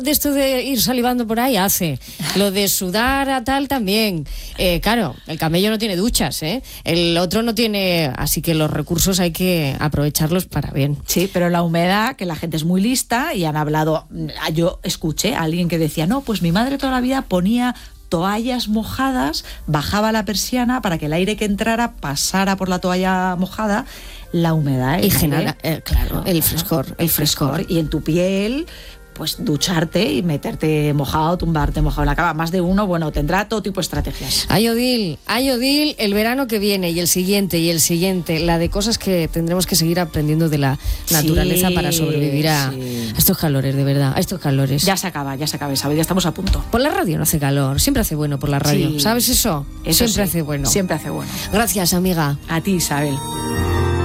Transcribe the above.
de esto de ir salivando por ahí hace. Lo de sudar a tal también. Claro, el camello no tiene duchas, ¿eh? El otro no tiene... Así que los recursos hay que aprovecharlos para bien. Sí, pero la humedad, que la gente es muy lista y han hablado... Yo escuché a alguien que decía, no, pues mi madre toda la vida ponía toallas mojadas, bajaba la persiana para que el aire que entrara pasara por la toalla mojada, la humedad... Y genera, claro, el frescor. Y en tu piel... pues ducharte y meterte mojado, tumbarte mojado en la cama. Más de uno, bueno, tendrá todo tipo de estrategias. Ay, Odil, el verano que viene y el siguiente, la de cosas que tendremos que seguir aprendiendo de la naturaleza para sobrevivir a estos calores, de verdad, a estos calores. Ya se acaba, Isabel, ya estamos a punto. Por la radio no hace calor, siempre hace bueno por la radio. Sí. ¿Sabes eso? Siempre hace bueno. Siempre hace bueno. Gracias, amiga. A ti, Isabel.